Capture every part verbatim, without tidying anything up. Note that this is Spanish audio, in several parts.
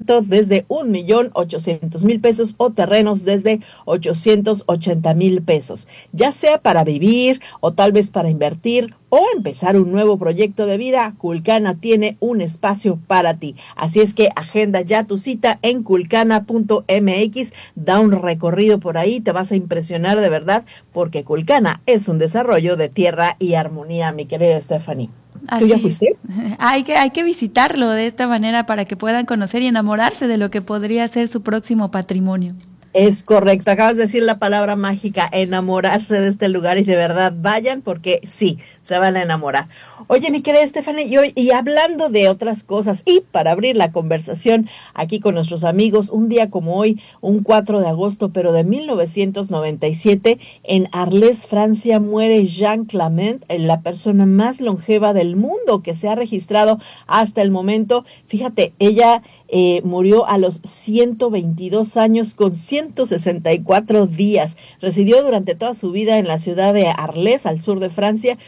proyecto desde un millón ochocientos mil pesos o terrenos desde ochocientos ochenta mil pesos, ya sea para vivir o tal vez para invertir o empezar un nuevo proyecto de vida. Culcana tiene un espacio para ti. Así es que agenda ya tu cita en culcana punto m x, da un recorrido por ahí, te vas a impresionar de verdad, porque Culcana es un desarrollo de tierra y armonía, mi querida Stephanie. ¿Tú Así ya es. fuiste? Hay que, hay que visitarlo de esta manera para que puedan conocer y enamorarse de lo que podría ser su próximo patrimonio. Es correcto, acabas de decir la palabra mágica, enamorarse de este lugar, y de verdad vayan porque sí, se van a enamorar. Oye, mi querida Stephanie, y, hoy, y hablando de otras cosas, y para abrir la conversación aquí con nuestros amigos, un día como hoy, un cuatro de agosto, pero de mil novecientos noventa y siete, en Arles, Francia, muere Jeanne Calment, la persona más longeva del mundo que se ha registrado hasta el momento. Fíjate, ella eh, murió a los ciento veintidós años con ciento sesenta y cuatro días. Residió durante toda su vida en la ciudad de Arles, al sur de Francia.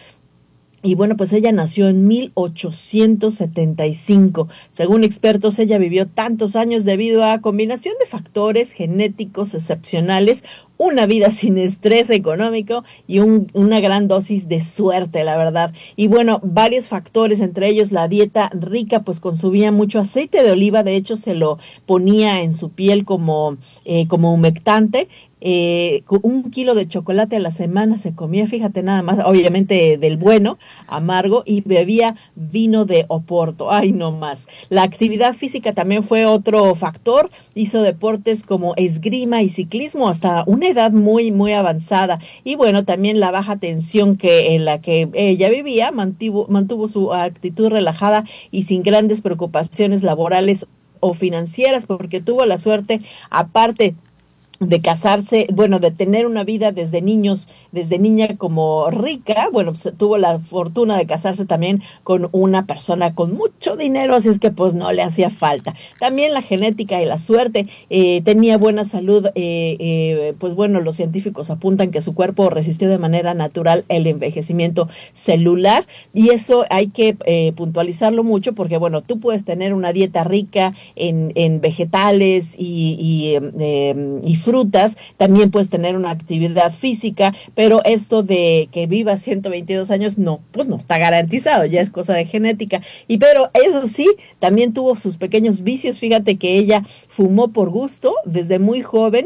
Y bueno, pues ella nació en mil ochocientos setenta y cinco. Según expertos, ella vivió tantos años debido a combinación de factores genéticos excepcionales, una vida sin estrés económico y un, una gran dosis de suerte, la verdad. Y bueno, varios factores, entre ellos la dieta rica, pues consumía mucho aceite de oliva. De hecho, se lo ponía en su piel como, eh, como humectante. Eh, un kilo de chocolate a la semana se comía, fíjate nada más, obviamente del bueno, amargo, y bebía vino de Oporto. Ay, no más. La actividad física también fue otro factor. Hizo deportes como esgrima y ciclismo hasta una edad muy, muy avanzada. Y bueno, también la baja tensión que en la que ella vivía mantuvo, mantuvo su actitud relajada y sin grandes preocupaciones laborales o financieras, porque tuvo la suerte, aparte de casarse, bueno, de tener una vida desde niños, desde niña como rica. Bueno, pues tuvo la fortuna de casarse también con una persona con mucho dinero, así es que pues no le hacía falta. También la genética y la suerte, eh, tenía buena salud, eh, eh, pues bueno, los científicos apuntan que su cuerpo resistió de manera natural el envejecimiento celular, y eso hay que eh, puntualizarlo mucho, porque bueno, tú puedes tener una dieta rica en, en vegetales y, y, eh, y frutas, también puedes tener una actividad física, pero esto de que viva ciento veintidós años, no, pues no está garantizado, ya es cosa de genética. Y pero eso sí, también tuvo sus pequeños vicios. Fíjate que ella fumó por gusto desde muy joven.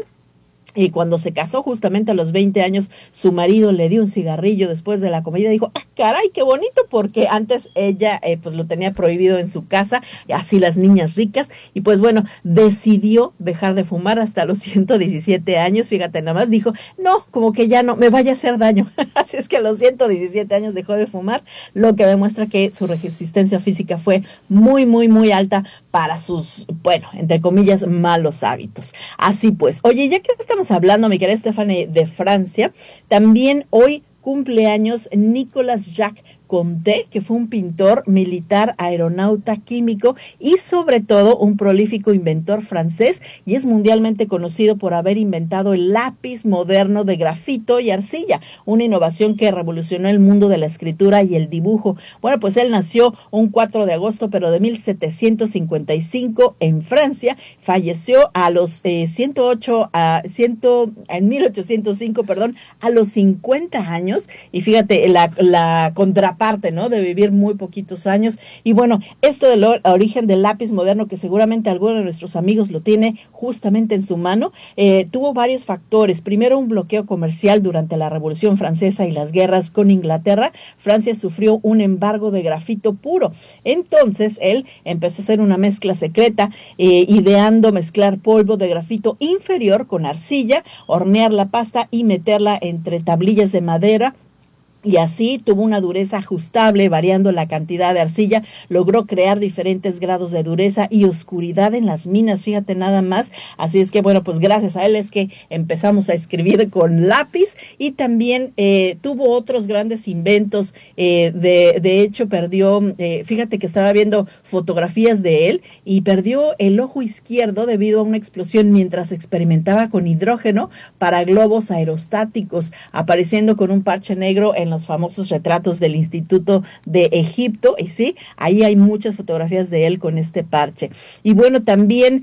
Y cuando se casó, justamente a los veinte años, su marido le dio un cigarrillo después de la comida. Dijo, ah, caray, qué bonito, porque antes ella eh, pues lo tenía prohibido en su casa, así las niñas ricas. Y pues bueno, decidió dejar de fumar hasta los ciento diecisiete años. Fíjate, nada más dijo, no, como que ya no, me vaya a hacer daño. Así es que a los ciento diecisiete años dejó de fumar, lo que demuestra que su resistencia física fue muy, muy, muy alta para sus, bueno, entre comillas, malos hábitos. Así pues, oye, ya que estamos hablando, mi querida Stephanie, de Francia, también hoy cumpleaños Nicolas Jacques Conté, que fue un pintor, militar, aeronauta, químico y sobre todo un prolífico inventor francés, y es mundialmente conocido por haber inventado el lápiz moderno de grafito y arcilla, una innovación que revolucionó el mundo de la escritura y el dibujo. Bueno, pues él nació un cuatro de agosto, pero de mil setecientos cincuenta y cinco en Francia, falleció a los eh, ciento ocho, a cien, en mil ochocientos cinco, perdón, a los cincuenta años, y fíjate, la, la contraparte, ¿no?, de vivir muy poquitos años. Y bueno, esto del origen del lápiz moderno, que seguramente alguno de nuestros amigos lo tiene justamente en su mano, eh, tuvo varios factores. Primero, un bloqueo comercial durante la Revolución Francesa y las guerras con Inglaterra. Francia sufrió un embargo de grafito puro. Entonces, él empezó a hacer una mezcla secreta, eh, ideando mezclar polvo de grafito inferior con arcilla, hornear la pasta y meterla entre tablillas de madera. Y así tuvo una dureza ajustable, variando la cantidad de arcilla, logró crear diferentes grados de dureza y oscuridad en las minas, fíjate nada más. Así es que bueno, pues gracias a él es que empezamos a escribir con lápiz, y también eh, tuvo otros grandes inventos. Eh, de, de hecho perdió, eh, fíjate que estaba viendo fotografías de él, y perdió el ojo izquierdo debido a una explosión mientras experimentaba con hidrógeno para globos aerostáticos, apareciendo con un parche negro en los famosos retratos del Instituto de Egipto. Y sí, ahí hay muchas fotografías de él con este parche. Y bueno, también